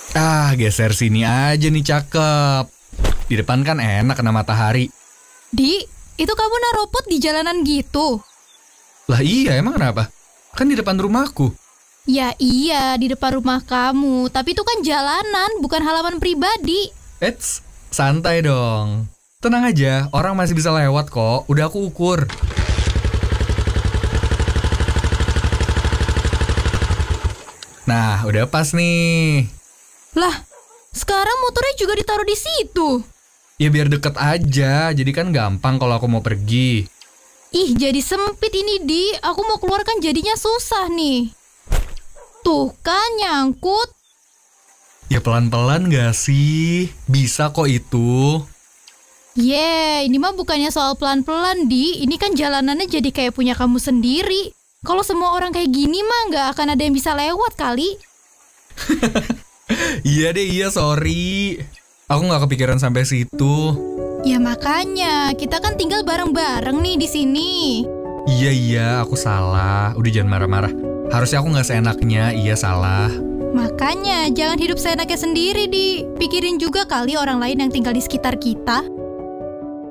Geser sini aja nih, cakep. Di depan kan enak kena matahari. Di, itu kamu naruh pot di jalanan gitu? Lah iya, emang kenapa? Kan di depan rumahku. Ya iya, di depan rumah kamu. Tapi itu kan jalanan, bukan halaman pribadi. Eits, santai dong. Tenang aja, orang masih bisa lewat kok. Udah aku ukur. Nah, udah pas nih. Lah, sekarang motornya juga ditaruh di situ. Ya biar deket aja, jadi kan gampang kalau aku mau pergi. Ih, jadi sempit ini, Di. Aku mau keluar kan jadinya susah nih. Tuh kan, nyangkut. Ya pelan-pelan gak sih? Bisa kok itu. Ini mah bukannya soal pelan-pelan, Di. Ini kan jalanannya jadi kayak punya kamu sendiri. Kalau semua orang kayak gini mah nggak akan ada yang bisa lewat kali. Iya deh, iya, sorry. Aku gak kepikiran sampai situ. Ya makanya, kita kan tinggal bareng-bareng nih di sini. Iya, aku salah. Udah jangan marah-marah. Harusnya aku gak seenaknya, iya salah. Makanya, jangan hidup seenaknya sendiri, Di. Pikirin juga kali orang lain yang tinggal di sekitar kita.